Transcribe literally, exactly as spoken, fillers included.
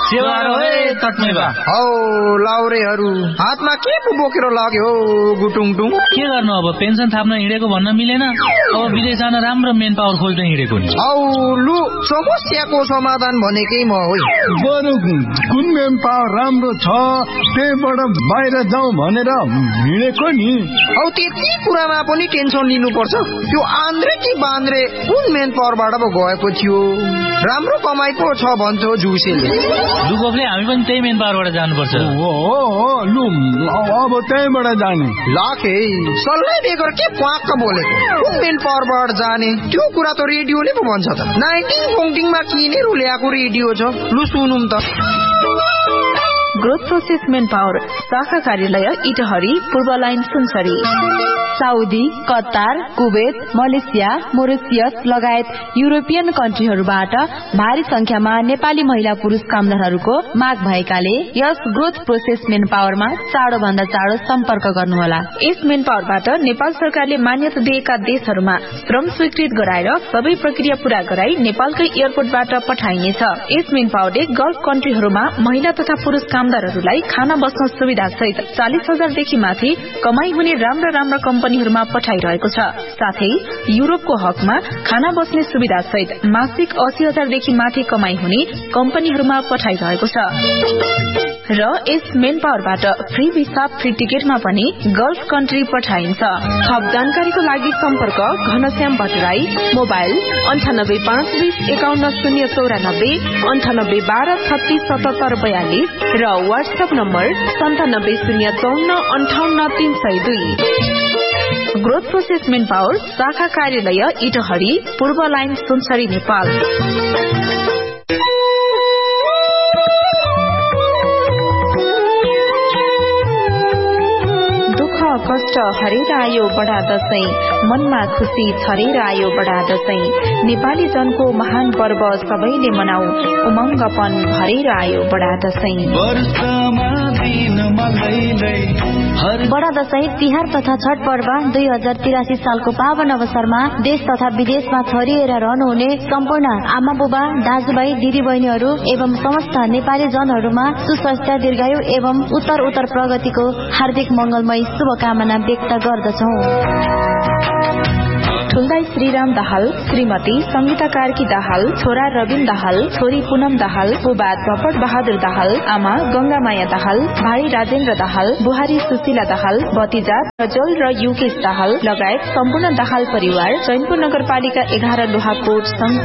सेवा रे तट्नेबा हौ लाउरेहरू हातमा के पो बोकेर लाग्यो गुटुङटुङ के गर्नु अब पेन्सन थाप्न हिँडेको भन्न मिलेन अब विदेश जान राम्रो मेन पावर खोज्न हिँडेको नि औ लु समस्याको समाधान भनेकै म हो बरु कुन मेन पावर राम्रो छ त्यहीबाट बाहिर जाउँ भनेर हिँडेको नि औ त्यति कुरामा पनि टेन्सन लिनुपर्छ त्यो आन्द्रे कि बान्द्रे कुन मेन पावरबाट पो गएको थियो राम्रो कमाइ पो छ भन्छ जुसेले दुगोपले हामी पनि त्यही मेन पावरबाट जानुपर्छ हो हो लु अब त्यहीबाट जाने लाखे सल्लाह बेगर के प्वाक्क बोलेको कुन मेन पावरबाट जाने त्यो कुरा त रेडियोले पो भन्छ त नाइन्टिन फोङ्टिङमा किनेर ल्याएको रेडियो छ लु सुनौँ त ग्रोथ प्रोसेस मेन पावर शाखा कार्यालय इटहरी पूर्व line Sunsari Saudi, Qatar, Kuwait, Malaysia, Mauritius लगायत युरोपियन कन्ट्रीहरूबाट भारी संख्यामा नेपाली महिला पुरुष कामदारहरूको माग भएकाले यस ग्रोथ प्रोसेस मेन पावरमा चाँडो भन्दा चाँडो सम्पर्क गर्नुहोला। यस मेन पावरबाट नेपाल सरकारले मान्यता दिएका देशहरूमा श्रम स्वीकृत गराएर सबै प्रक्रिया पूरा गराई नेपालकै एयरपोर्टबाट पठाइनेछ। यस मेन पावरले गल्फ कन्ट्रीहरूमा महिला तथा पुरुष कामदारहरूलाई खाना बस्न सुविधा सहित चालिस हजारदेखि माथि कमाई हुने राम्रा राम्रा कम्पनीहरूमा पठाइरहेको छ। साथै युरोपको हकमा खाना बस्ने सुविधा सहित मासिक अस्सी हजारदेखि माथि कमाई हुने कम्पनीहरूमा पठाइरहेको छ र यस मेन पावरबाट फ्री भिसा फ्री टिकटमा पनि गल्फ कन्ट्री पठाइन्छ। थप जानकारीको लागि सम्पर्क घनश्याम भट्टराई, मोबाइल अन्ठानब्बे पाँच बीस एकाउन्न शून्य चौरानब्बे अन्ठानब्बे बाह्र छत्तीस सतहत्तर बयालिस र वाट्सएप नम्बर सन्तानब्बे शून्य चौन्न अन्ठाउन्न तीन सय दुई। ग्रोथ प्रोसेस मेन पावर शाखा कार्यालय इटहरी पूर्व लाइन सुनसरी नेपाल। कष्ट हरेर आयो बडा दशैं, मनमा खुशी छरेर आयो बडा दशैं। नेपाली जनको महान पर्व सबैले मनाऊ, उमङ्गपन भरेर आयो बडा दशैं। बडा दशैं तिहार तथा छठ पर्व दुई हजार तिरासी सालको पावन अवसरमा देश तथा विदेशमा छरिएर रहनुहुने सम्पूर्ण आमा बुबा, दाजुभाइ, दिदी बहिनीहरू एवं समस्त नेपाली जनहरूमा सुस्वास्थ्य, दीर्घायु एवं उत्तर उत्तर प्रगतिको हार्दिक मंगलमय शुभकामना व्यक्त गर्दछौ। ठुल्दाई श्रीराम दाहाल, श्रीमती संगीता कार्की दाहाल, छोरा रविन दाहाल, छोरी पूनम दाहाल, बुबा झपट बहादुर दाहाल, आमा गंगा माया दाहाल, भाइ राजेन्द्र दाहाल, बुहारी सुशीला दाहाल, भतिजा प्रज्वल र युकेश दाहाल लगायत सम्पूर्ण दाहाल परिवार चैनपुर नगरपालिका एघार लोहाकोट